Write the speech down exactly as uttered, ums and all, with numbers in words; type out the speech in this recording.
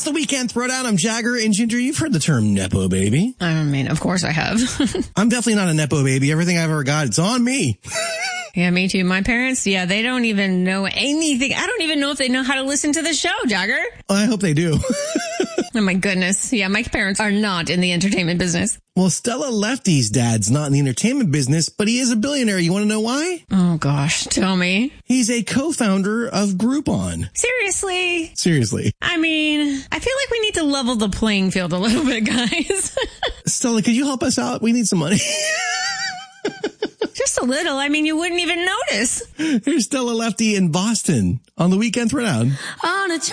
the Weekend Throwdown. I'm Jagger, and Ginger, you've heard the term Nepo baby. I mean, of course I have. I'm definitely not a Nepo baby. Everything I've ever got, it's on me. Yeah, me too. My parents, yeah, they don't even know anything. I don't even know if they know how to listen to the show, Jagger. I hope they do. Oh, my goodness. Yeah, my parents are not in the entertainment business. Well, Stella Lefty's dad's not in the entertainment business, but he is a billionaire. You want to know why? Oh, gosh. Tell me. He's a co-founder of Groupon. Seriously? Seriously. I mean, I feel like we need to level the playing field a little bit, guys. Stella, could you help us out? We need some money. Just a little. I mean, you wouldn't even notice. Here's Stella Lefty in Boston on the Weekend Throwdown. On a